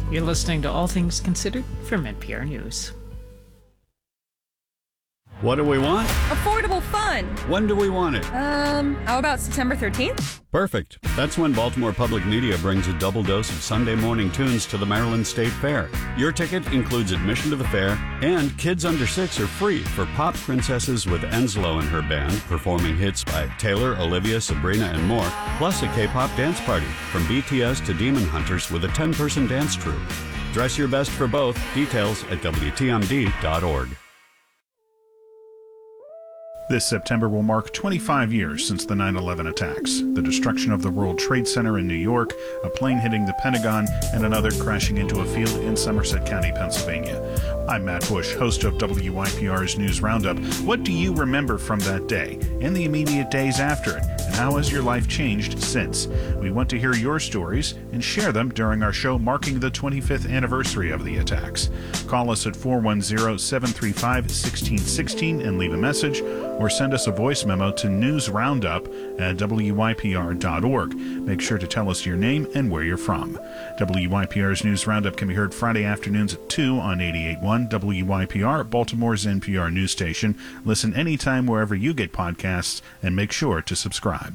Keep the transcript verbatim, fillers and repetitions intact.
You're listening to All Things Considered from N P R News. What do we want? Affordable fun. When do we want it? Um, how about September thirteenth? Perfect. That's when Baltimore Public Media brings a double dose of Sunday morning tunes to the Maryland State Fair. Your ticket includes admission to the fair, and kids under six are free for Pop Princesses with Enslow and her band, performing hits by Taylor, Olivia, Sabrina, and more, plus a K-pop dance party from B T S to Demon Hunters with a ten-person dance troupe. Dress your best for both. Details at W T M D dot org. This September will mark twenty-five years since the nine eleven attacks, the destruction of the World Trade Center in New York, a plane hitting the Pentagon, and another crashing into a field in Somerset County, Pennsylvania. I'm Matt Bush, host of W Y P R's News Roundup. What do you remember from that day and the immediate days after it? And how has your life changed since? We want to hear your stories and share them during our show marking the twenty-fifth anniversary of the attacks. Call us at four one zero, seven three five, one six one six and leave a message, or send us a voice memo to news roundup at W Y P R dot org. Make sure to tell us your name and where you're from. W Y P R's News Roundup can be heard Friday afternoons at two on eighty-eight point one W Y P R, Baltimore's N P R news station. Listen anytime wherever you get podcasts, and make sure to subscribe.